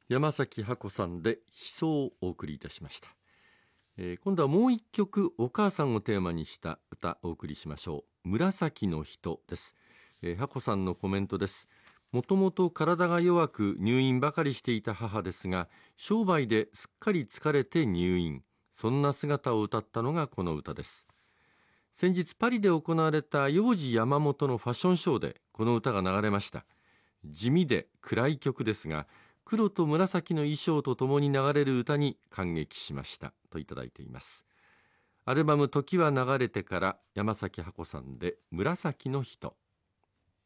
山崎ハコさんで悲壮をお送りいたしました。今度はもう一曲お母さんをテーマにした歌をお送りしましょう。紫の人です。ハコさんのコメントです。もともと体が弱く入院ばかりしていた母ですが、商売ですっかり疲れて入院。そんな姿を歌ったのがこの歌です。先日パリで行われた幼児山本のファッションショーでこの歌が流れました。地味で暗い曲ですが、黒と紫の衣装とともに流れる歌に感激しましたといただいています。アルバム時は流れてから山崎ハコさんで紫の人。